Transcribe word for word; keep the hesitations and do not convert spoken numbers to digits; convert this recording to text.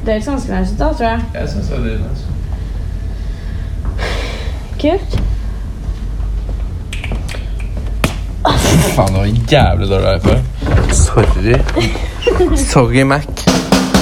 Det er ganske nice da, tror jeg. Jeg synes det er litt nice. Kult. Faen, det var jævlig dårlig her før. Sorry. Sorry, Mac.